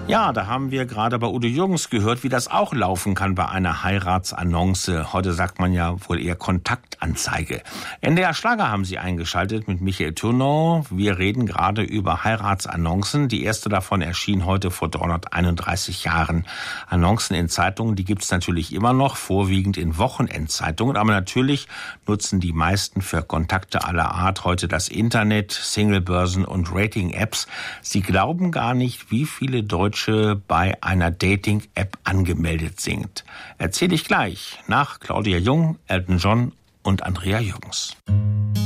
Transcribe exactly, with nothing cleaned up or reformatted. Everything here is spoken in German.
Ja, da haben wir gerade bei Udo Jürgens gehört, wie das auch laufen kann bei einer Heiratsannonce. Heute sagt man ja wohl eher Kontaktanzeige. N D R Schlager haben Sie eingeschaltet mit Michael Tourneau. Wir reden gerade über Heiratsannoncen. Die erste davon erschien heute vor dreihunderteinunddreißig Jahren. Annoncen in Zeitungen, die gibt es natürlich immer noch, vorwiegend in Wochenendzeitungen. Aber natürlich nutzen die meisten für Kontakte aller Art heute das Internet, Singlebörsen und Rating-Apps. Sie glauben gar nicht, wie viele Deutsche bei einer Dating-App angemeldet sind. Erzähle ich gleich nach Claudia Jung, Elton John und Andrea Jürgens.